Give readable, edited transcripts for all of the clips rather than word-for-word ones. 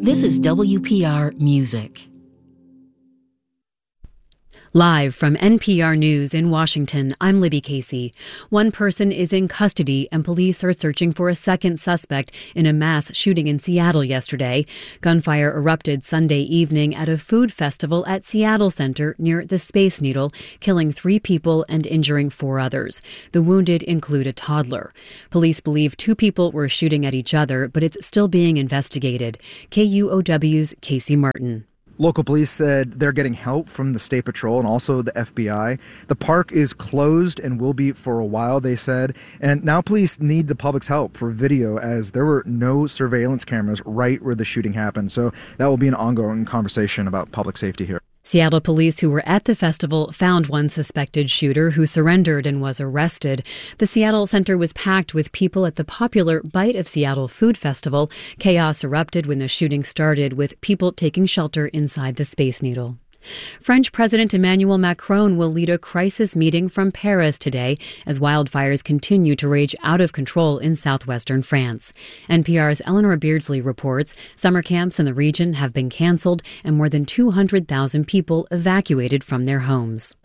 This is WPR Music. Live from NPR News in Washington, I'm Libby Casey. One person is in custody and police are searching for a second suspect in a mass shooting in Seattle yesterday. Gunfire erupted Sunday evening at a food festival at Seattle Center near the Space Needle, killing 3 people and injuring 4 others. The wounded include a toddler. Police believe 2 people were shooting at each other, but it's still being investigated. KUOW's Casey Martin. Local police said they're getting help from the State Patrol and also the FBI. The park is closed and will be for a while, they said. And now police need the public's help for video as there were no surveillance cameras right where the shooting happened. So that will be an ongoing conversation about public safety here. Seattle police who were at the festival found one suspected shooter who surrendered and was arrested. The Seattle Center was packed with people at the popular Bite of Seattle Food Festival. Chaos erupted when the shooting started, with people taking shelter inside the Space Needle. French President Emmanuel Macron will lead a crisis meeting from Paris today as wildfires continue to rage out of control in southwestern France. NPR's Eleanor Beardsley reports summer camps in the region have been canceled and more than 200,000 people evacuated from their homes.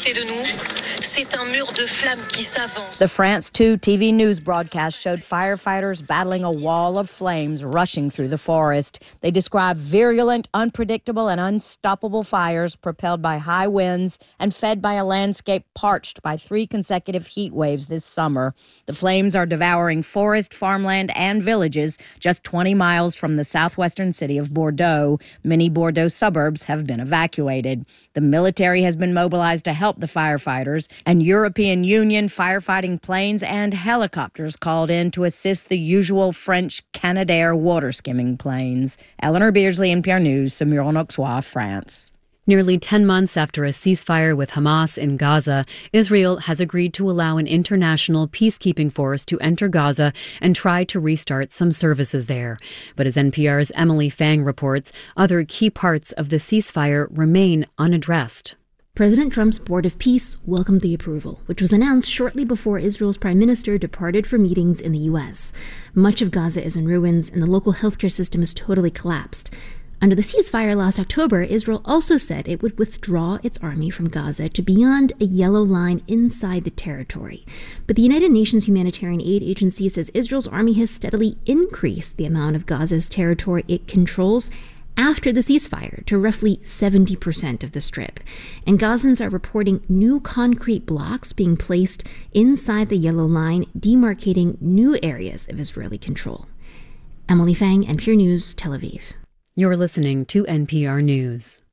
The France 2 TV news broadcast showed firefighters battling a wall of flames rushing through the forest. They described virulent, unpredictable, and unstoppable fires propelled by high winds and fed by a landscape parched by 3 consecutive heat waves this summer. The flames are devouring forest, farmland, and villages just 20 miles from the southwestern city of Bordeaux. Many Bordeaux suburbs have been evacuated. The military has been mobilized to help the firefighters, and European Union firefighting planes and helicopters called in to assist the usual French Canadair water skimming planes. Eleanor Beardsley, NPR News, Saumur-en-Auxois, France. Nearly 10 months after a ceasefire with Hamas in Gaza, Israel has agreed to allow an international peacekeeping force to enter Gaza and try to restart some services there. But as NPR's Emily Fang reports, other key parts of the ceasefire remain unaddressed. President Trump's Board of Peace welcomed the approval, which was announced shortly before Israel's prime minister departed for meetings in the U.S. Much of Gaza is in ruins, and the local healthcare system is totally collapsed. Under the ceasefire last October, Israel also said it would withdraw its army from Gaza to beyond a yellow line inside the territory. But the United Nations Humanitarian Aid Agency says Israel's army has steadily increased the amount of Gaza's territory it controls after the ceasefire to roughly 70% of the Strip. And Gazans are reporting new concrete blocks being placed inside the yellow line, demarcating new areas of Israeli control. Emily Fang, NPR News, Tel Aviv. You're listening to NPR News.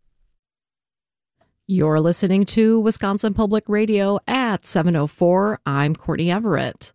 You're listening to Wisconsin Public Radio at 7:04. I'm Courtney Everett.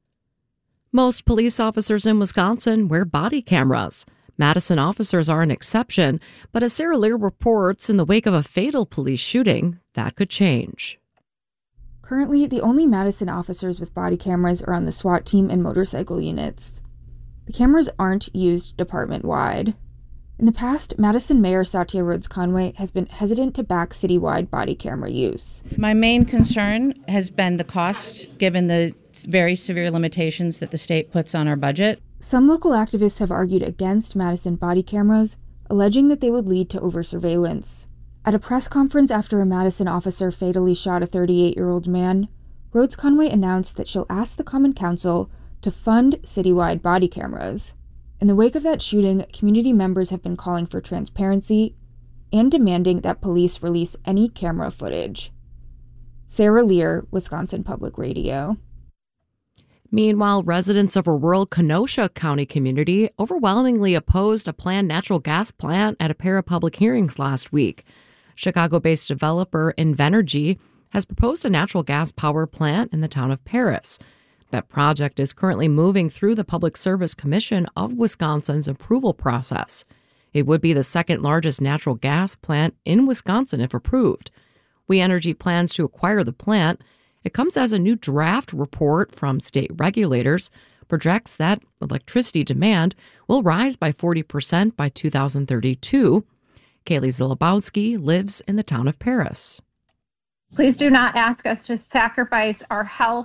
Most police officers in Wisconsin wear body cameras. Madison officers are an exception, but as Sarah Lear reports, in the wake of a fatal police shooting, that could change. Currently, the only Madison officers with body cameras are on the SWAT team and motorcycle units. The cameras aren't used department-wide. In the past, Madison Mayor Satya Rhodes Conway has been hesitant to back citywide body camera use. My main concern has been the cost, given the very severe limitations that the state puts on our budget. Some local activists have argued against Madison body cameras, alleging that they would lead to over-surveillance. At a press conference after a Madison officer fatally shot a 38-year-old man, Rhodes Conway announced that she'll ask the Common Council to fund citywide body cameras. In the wake of that shooting, community members have been calling for transparency and demanding that police release any camera footage. Sarah Lear, Wisconsin Public Radio. Meanwhile, residents of a rural Kenosha County community overwhelmingly opposed a planned natural gas plant at a pair of public hearings last week. Chicago-based developer Invenergy has proposed a natural gas power plant in the town of Paris. That project is currently moving through the Public Service Commission of Wisconsin's approval process. It would be the second largest natural gas plant in Wisconsin if approved. We Energy plans to acquire the plant. It comes as a new draft report from state regulators projects that electricity demand will rise by 40% by 2032. Kaylee Zolobowski lives in the town of Paris. Please do not ask us to sacrifice our health,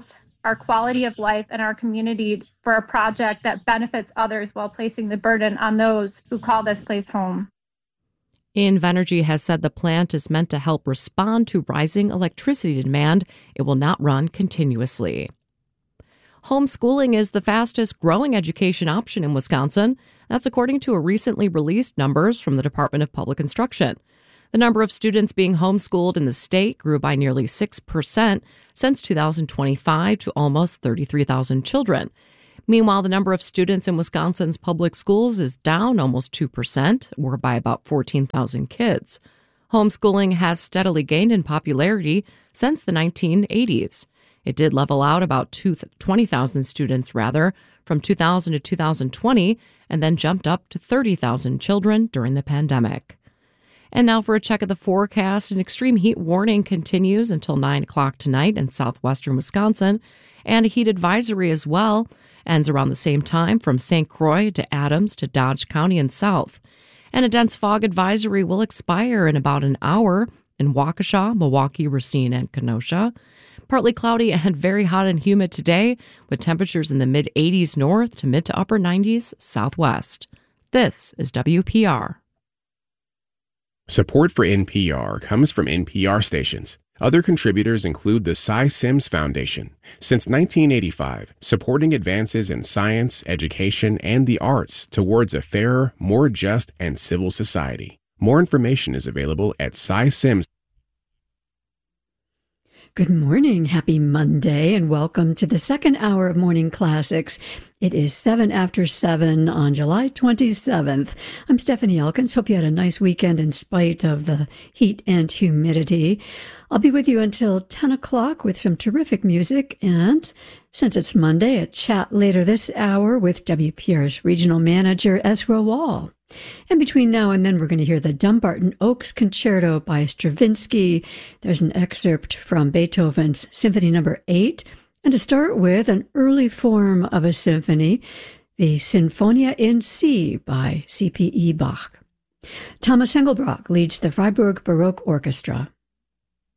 our quality of life, and our community for a project that benefits others while placing the burden on those who call this place home. Invenergy has said the plant is meant to help respond to rising electricity demand. It will not run continuously. Homeschooling is the fastest growing education option in Wisconsin. That's according to a recently released numbers from the Department of Public Instruction. The number of students being homeschooled in the state grew by nearly 6% since 2025 to almost 33,000 children. Meanwhile, the number of students in Wisconsin's public schools is down almost 2%, or by about 14,000 kids. Homeschooling has steadily gained in popularity since the 1980s. It did level out about 20,000 students, from 2000 to 2020, and then jumped up to 30,000 children during the pandemic. And now for a check of the forecast. An extreme heat warning continues until 9 o'clock tonight in southwestern Wisconsin, and a heat advisory as well ends around the same time from St. Croix to Adams to Dodge County and south. And a dense fog advisory will expire in about an hour in Waukesha, Milwaukee, Racine, and Kenosha. Partly cloudy and very hot and humid today, with temperatures in the mid-80s north to mid to upper 90s southwest. This is WPR. Support for NPR comes from NPR stations. Other contributors include the Cy Sims Foundation. Since 1985, supporting advances in science, education, and the arts towards a fairer, more just, and civil society. More information is available at SciSims. Good morning, happy Monday, and welcome to the second hour of Morning Classics. It is 7 after 7 on July 27th. I'm Stephanie Elkins. Hope you had a nice weekend in spite of the heat and humidity. I'll be with you until 10 o'clock with some terrific music, and since it's Monday, a chat later this hour with WPR's regional manager, Ezra Wall. And between now and then, we're going to hear the Dumbarton Oaks Concerto by Stravinsky. There's an excerpt from Beethoven's Symphony No. 8. And to start with, an early form of a symphony, the Sinfonia in C by C.P.E. Bach. Thomas Engelbrock leads the Freiburg Baroque Orchestra.